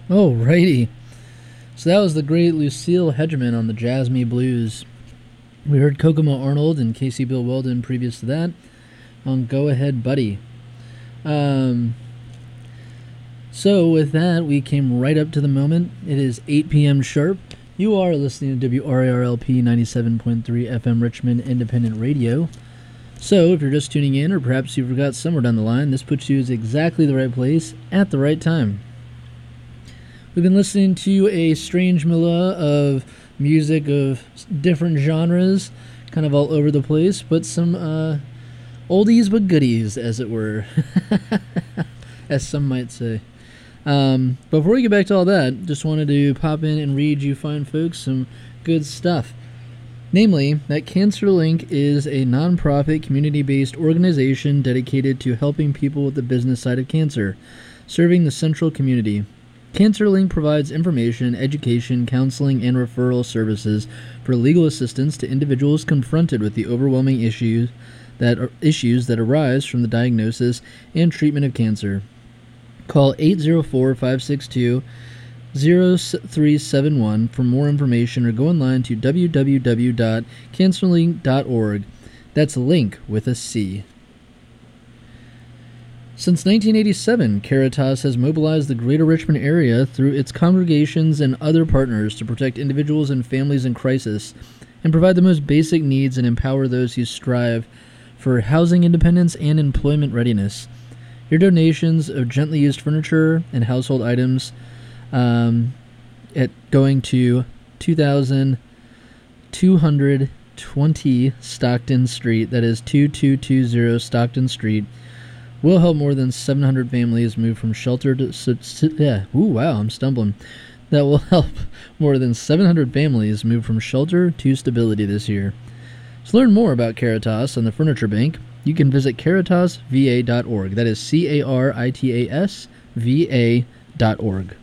Alrighty. So that was the great Lucille Hedgerman on the Jazz Me Blues. We heard Kokomo Arnold and Casey Bill Weldon previous to that on Go Ahead Buddy. So with that, we came right up to the moment. It is 8 p.m. sharp. You are listening to WRARLP 97.3 FM Richmond Independent Radio. So if you're just tuning in, or perhaps you forgot somewhere down the line, this puts you in exactly the right place at the right time. We've been listening to a strange milieu of music of different genres, kind of all over the place, but some oldies but goodies, as it were, as some might say. Before we get back to all that, just wanted to pop in and read you fine folks some good stuff. Namely, that CancerLink is a non-profit, community-based organization dedicated to helping people with the business side of cancer, serving the central community. CancerLink provides information, education, counseling, and referral services for legal assistance to individuals confronted with the overwhelming issues that arise from the diagnosis and treatment of cancer. Call 804-562-0371 for more information, or go online to www.cancerlink.org. That's link with a C. Since 1987, Caritas has mobilized the Greater Richmond area through its congregations and other partners to protect individuals and families in crisis and provide the most basic needs and empower those who strive for housing independence and employment readiness. Your donations of gently used furniture and household items at going to 2220 Stockton Street, that is 2220 Stockton Street, will help more than 700 families move from shelter to... That will help more than 700 families move from shelter to stability this year. To learn more about Caritas and the Furniture Bank, you can visit caritasva.org. That is CARITASVA.org.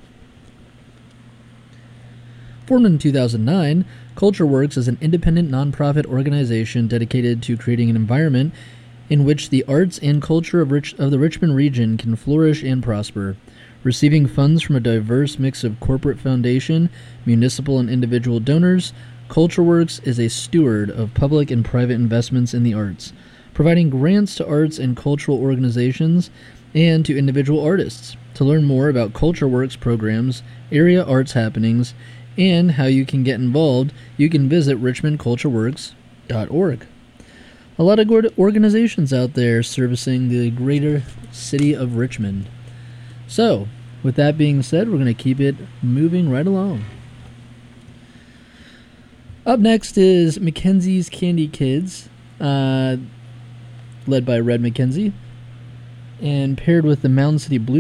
Formed in 2009, CultureWorks is an independent nonprofit organization dedicated to creating an environment in which the arts and culture of the Richmond region can flourish and prosper. Receiving funds from a diverse mix of corporate foundation, municipal and individual donors, CultureWorks is a steward of public and private investments in the arts, providing grants to arts and cultural organizations and to individual artists. To learn more about CultureWorks programs, area arts happenings, and how you can get involved, you can visit richmondcultureworks.org. A lot of good organizations out there servicing the greater city of Richmond. So, with that being said, we're going to keep it moving right along. Up next is Mackenzie's Candy Kids, led by Red McKenzie, and paired with the Mound City Blues.